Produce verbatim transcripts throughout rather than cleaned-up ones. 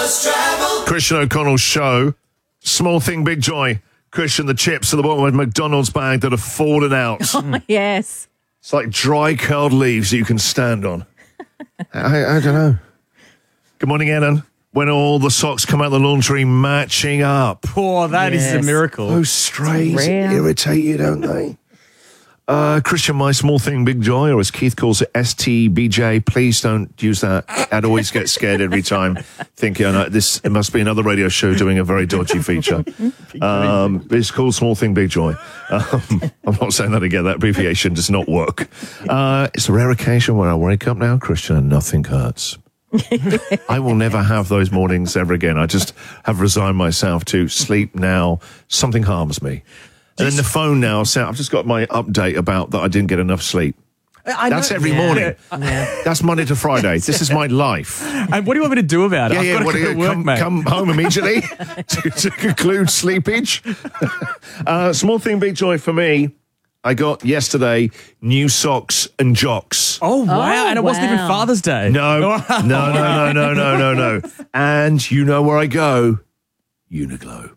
Fast Travel. Christian O'Connell Show. Small thing, big joy. Christian, the chips at the bottom of a McDonald's bag that have fallen out. Oh, yes. It's like dry curled leaves that you can stand on. I, I don't know. Good morning, Ellen. When all the socks come out of the laundry matching up. Oh, that Yes. is a miracle. Oh, strange. Rare. Irritate you, don't they? Uh, Christian, my small thing, big joy, or as Keith calls it, S T B J. Please don't use that. I'd always get scared every time, thinking, oh, no, this it must be another radio show doing a very dodgy feature. Um, it's called Small Thing, Big Joy. Um, I'm not saying that again. That abbreviation does not work. Uh, it's a rare occasion where I wake up now, Christian, and nothing hurts. I will never have those mornings ever again. I just have resigned myself to sleep now. Something harms me. And then the phone now, so I've just got my update about that I didn't get enough sleep. I That's know- every yeah. morning. That's Monday to Friday. This is my life. And what do you want me to do about it? Yeah, I've yeah. got to What go do to you work, come, mate. come home immediately to, to conclude sleepage? uh, small thing, big joy for me. I got yesterday new socks and jocks. Oh, wow. Oh, and it wasn't even wow. Father's Day. No, no, no, no, no, no, no, no. And you know where I go? Uniqlo.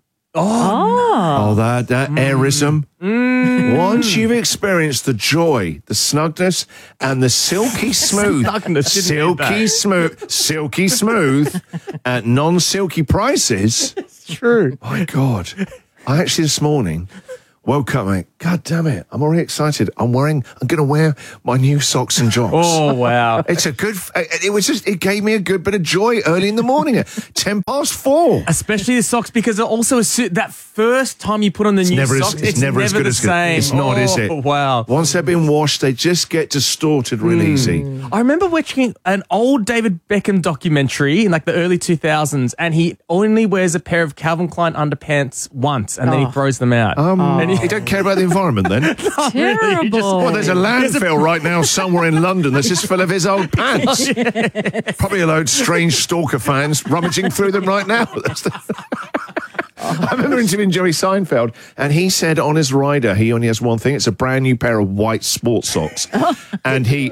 Oh. Oh, that, that airism. Once you've experienced the joy, the snugness, and the silky smooth, Snugness, didn't you, silky babe? smooth, silky smooth at non-silky prices. True. My God. I actually this morning woke up, mate. God damn it. I'm already excited. I'm wearing, I'm going to wear my new socks and jocks. Oh, wow. It's a good, it was just, it gave me a good bit of joy early in the morning at ten past four. Especially the socks, because it also assu- that first time you put on the new Never socks, as, it's, it's never as good the as good. same. It's not, oh, is it? Wow. Once they've been washed, they just get distorted real easy. I remember watching an old David Beckham documentary in like the early two thousands, and he only wears a pair of Calvin Klein underpants once, and then Oh. he throws them out. Um, And You he- don't care about the environment then? Terrible. Well, there's a landfill right now somewhere in London that's just full of his old pants. Probably a load of strange stalker fans rummaging through them right now. That's the- I remember interviewing Jerry Seinfeld, and he said on his rider he only has one thing. It's a brand new pair of white sports socks. And he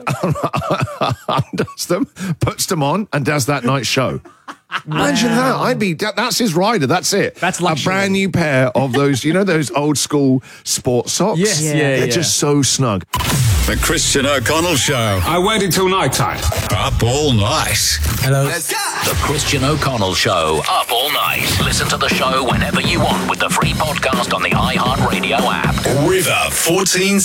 undoes them, puts them on, and does that night show. Imagine that. I'd be, that, that's his rider. That's it. That's a luxury. brand new pair of those, you know, those old school sports socks? Yes, yeah, They're yeah. just so snug. The Christian O'Connell Show. I waited till night time. Up all night. Hello. The Christian O'Connell Show, up all night. Listen to the show whenever you want with the free podcast on the iHeartRadio app. River fourteen